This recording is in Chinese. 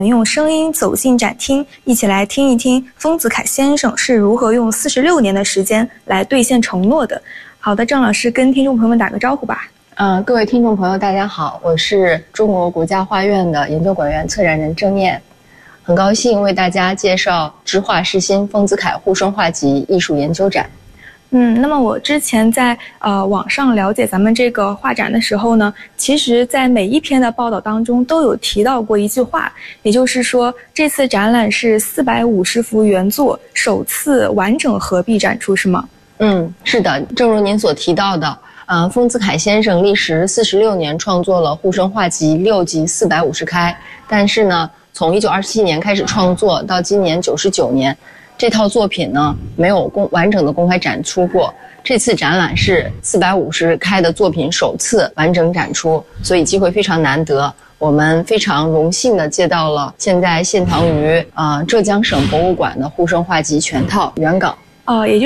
用声音走进展厅，一起来听一听丰子恺先生是如何用46年的时间来兑现承诺的。好的，郑老师跟听众朋友们打个招呼吧。 各位听众朋友大家好，我是中国国家画院的研究馆员策展人郑燕，很高兴为大家介绍知画世新丰子恺沪生画集艺术研究展。 那么我之前在网上了解咱们这个画展的时候呢，其实在每一篇的报道当中都有提到过一句话，也就是说这次展览是450幅原作首次完整合璧展出，是吗？ 是的，正如您所提到的，丰子恺先生历时46年创作了沪生画集6集450开，但是呢，从1927年开始创作到今年99年，这套作品呢没有完整的公开展出过。这次展览是450开的作品首次完整展出，所以机会非常难得。我们非常荣幸地借到了现在现藏于浙江省博物馆的沪生画集全套原稿。 也